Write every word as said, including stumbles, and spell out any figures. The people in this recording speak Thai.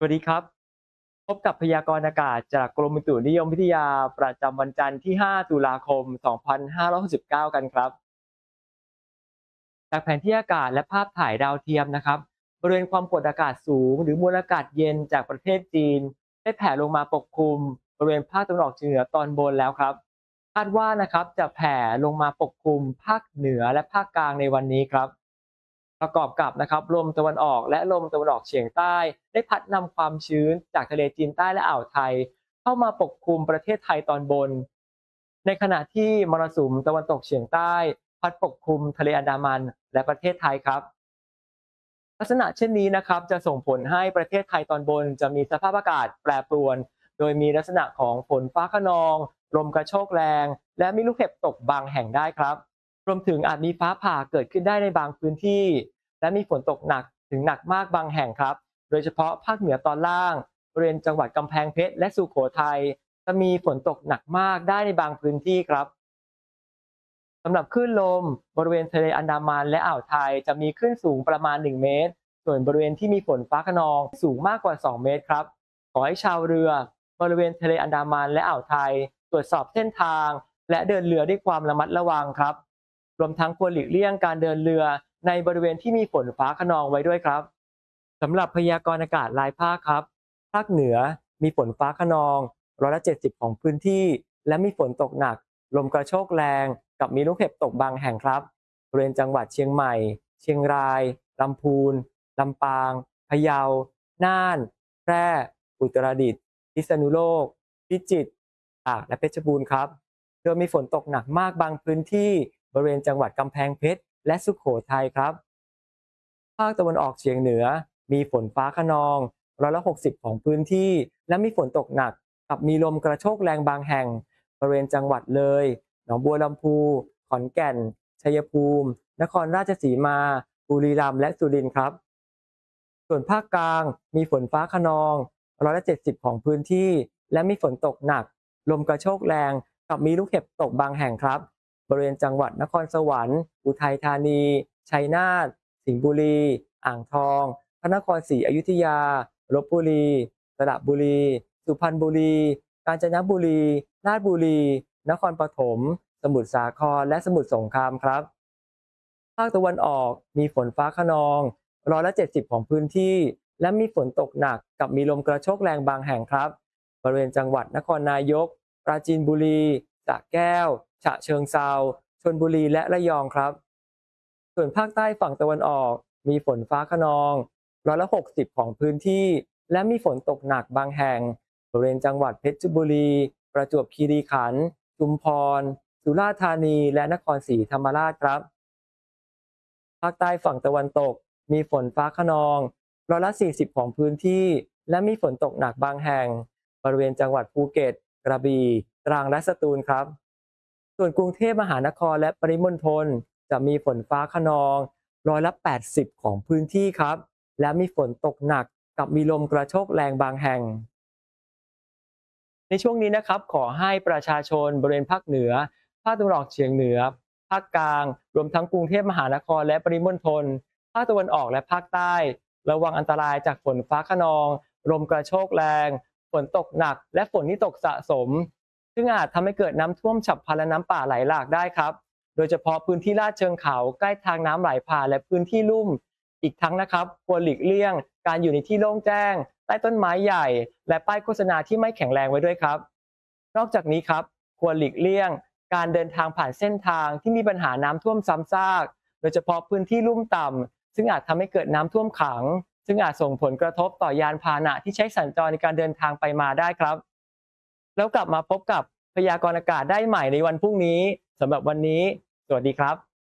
วัสดีครับพบกับพยากรณ์อากาศจากกรมอุตุนิยมวิทยาประจำวันจันทร์ที่ห้าตุลาคมสองพันห้าร้อยหกสิบเก้ากันครับจากแผนที่อากาศและภาพถ่ายดาวเทียมนะครับบริเวณความกดอากาศสูงหรือมวลอากาศเย็นจากประเทศจีนได้แผ่ลงมาปกคลุมบริเวณภาคตะวันออกเฉียงเหนือตอนบนแล้วครับคาดว่านะครับจะแผ่ลงมาปกคลุมภาคเหนือและภาคกลางในวันนี้ครับ ประกอบกับนะครับลมตะวันออกและลมตะวันออกเฉียงใต้ได้พัดนำความชื้นจากทะเลจีนใต้และอ่าวไทยเข้ามาปกคลุมประเทศไทยตอนบนในขณะที่มรสุมตะวันตกเฉียงใต้พัดปกคลุมทะเลอันดามันและประเทศไทยครับลักษณะเช่นนี้นะครับจะส่งผลให้ประเทศไทยตอนบนจะมีสภาพอากาศแปรปรวนโดยมีลักษณะของฝนฟ้าคะนองลมกระโชกแรงและมีลูกเห็บตกบางแห่งได้ครับ รวมถึงอาจมีฟ้าผ่าเกิดขึ้นได้ในบางพื้นที่และมีฝนตกหนักถึงหนักมากบางแห่งครับโดยเฉพาะภาคเหนือตอนล่างบริเวณจังหวัดกำแพงเพชรและสุโขทัยจะมีฝนตกหนักมากได้ในบางพื้นที่ครับสำหรับคลื่นลมบริเวณทะเลอันดามันและอ่าวไทยจะมีคลื่นสูงประมาณหนึ่งเมตรส่วนบริเวณที่มีฝนฟ้าคะนองสูงมากกว่าสองเมตรครับขอให้ชาวเรือบริเวณทะเลอันดามันและอ่าวไทยตรวจสอบเส้นทางและเดินเรือด้วยความระมัดระวังครับ รวมทั้งควรหลีกเลี่ยงการเดินเรือในบริเวณที่มีฝนฟ้าคะนองไว้ด้วยครับสำหรับพยากรณ์อากาศรายภาคครับภาคเหนือมีฝนฟ้าคะนองร้อยละเจ็ดสิบของพื้นที่และมีฝนตกหนักลมกระโชกแรงกับมีลูกเห็บตกบางแห่งครับบริเวณจังหวัดเชียงใหม่เชียงรายลำพูนลำปางพะเยาน่านแพร่อุตรดิตถ์พิษณุโลกพิจิตรตากและเพชรบูรณ์ครับ โดยมีฝนตกหนักมากบางพื้นที่บริเวณจังหวัดกำแพงเพชรและสุโขทัยครับภาคตะวันออกเฉียงเหนือมีฝนฟ้าคะนองร้อยละหกสิบของพื้นที่และมีฝนตกหนักกับมีลมกระโชกแรงบางแห่งบริเวณจังหวัดเลยหนองบัวลำพูขอนแก่นชัยภูมินครราชสีมาบุรีรัมย์และสุรินทร์ครับส่วนภาคกลางมีฝนฟ้าคะนองร้อยละเจ็ดสิบของพื้นที่และมีฝนตกหนักลมกระโชกแรงกับมีลูกเห็บตกบางแห่งครับ บริเวณจังหวัดนครสวรรค์อุทัยธานี ชัยนาทสิงห์บุรี อ่างทอง พระนครศรีอยุธยาลพบุรีสระบุรี สุพรรณบุรี กาญจนบุรี ราชบุรี นครปฐม สมุทรสาคร และสมุทรสงครามครับ ภาคตะวันออกมีฝนฟ้าคะนองร้อยละเจ็ดสิบของพื้นที่และมีฝนตกหนักกับมีลมกระโชกแรงบางแห่งครับบริเวณจังหวัดนครนายกปราจีนบุรีสระแก้วฉะเชิงเทราชลบุรีและระยองครับส่วนภาคใต้ฝั่งตะวันออกมีฝนฟ้าคะนองร้อยละหกสิบของพื้นที่และมีฝนตกหนักบางแห่งบริเวณจังหวัดเพชรบุรีประจวบคีรีขันธ์ชุมพรสุราษฎร์ธานีและนครศรีธรรมราชครับ ภาคใต้ฝั่งตะวันตกมีฝนฟ้าคะนองร้อยละสี่สิบของพื้นที่และมีฝนตกหนักบางแห่งบริเวณจังหวัดภูเก็ตกระบี่ตรังและสตูลครับส่วนกรุงเทพมหานครและปริมณฑลจะมีฝนฟ้าคะนองร้อยละแปดสิบของพื้นที่ครับและมีฝนตกหนักกับมีลมกระโชกแรงบางแห่ง ในช่วงนี้นะครับขอให้ประชาชนบริเวณภาคเหนือภาคตะวันออกเฉียงเหนือภาคกลางรวมทั้งกรุงเทพมหานครและปริมณฑลภาคตะวันออกและภาคใต้ระวังอันตรายจากฝนฟ้าคะนองลมกระโชกแรงฝนตกหนักและฝนที่ตกสะสมซึ่งอาจทำให้เกิดน้ำท่วมฉับพลันและน้ำป่าไหลหลากได้ครับโดยเฉพาะพื้นที่ลาดเชิงเขาใกล้ทางน้ำไหลผ่านและพื้นที่ลุ่มอีกทั้งนะครับควรหลีกเลี่ยงการอยู่ในที่โล่งแจ้งใต้ต้นไม้ใหญ่และป้ายโฆษณาที่ไม่แข็งแรงไว้ด้วยครับ นอกจากนี้ครับควรหลีกเลี่ยงการเดินทางผ่านเส้นทางที่มีปัญหาน้ำท่วมซ้ำซากโดยเฉพาะพื้นที่ลุ่มต่ำซึ่งอาจทำให้เกิดน้ำท่วมขังซึ่งอาจส่งผลกระทบต่อยานพาหนะที่ใช้สัญจรในการเดินทางไปมาได้ครับแล้วกลับมาพบกับพยากรณ์อากาศได้ใหม่ในวันพรุ่งนี้สำหรับวันนี้สวัสดีครับ